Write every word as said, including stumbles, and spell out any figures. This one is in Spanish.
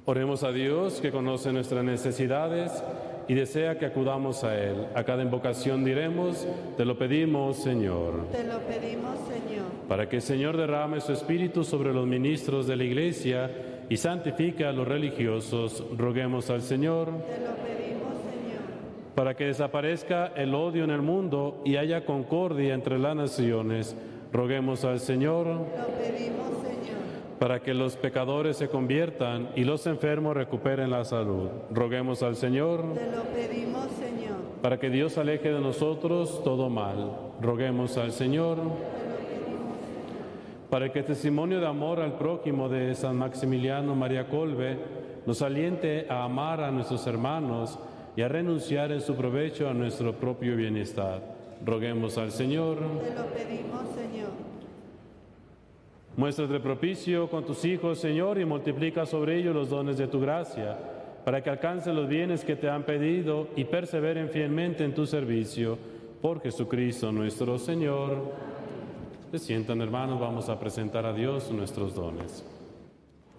Oremos a Dios, que conoce nuestras necesidades y desea que acudamos a Él. A cada invocación diremos, te lo pedimos, Señor. Te lo pedimos, Señor. Para que el Señor derrame su Espíritu sobre los ministros de la Iglesia y santifique a los religiosos, roguemos al Señor. Te lo pedimos, Señor. Para que desaparezca el odio en el mundo y haya concordia entre las naciones, roguemos al Señor. Lo pedimos, Señor. Para que los pecadores se conviertan y los enfermos recuperen la salud, roguemos al Señor. Te lo pedimos, Señor. Para que Dios aleje de nosotros todo mal, roguemos al Señor. Para que el testimonio de amor al prójimo de San Maximiliano María Kolbe nos aliente a amar a nuestros hermanos y a renunciar en su provecho a nuestro propio bienestar, roguemos al Señor. Te lo pedimos, Señor. Muéstrate propicio con tus hijos, Señor, y multiplica sobre ellos los dones de tu gracia, para que alcancen los bienes que te han pedido y perseveren fielmente en tu servicio. Por Jesucristo nuestro Señor. Se sientan, hermanos, vamos a presentar a Dios nuestros dones.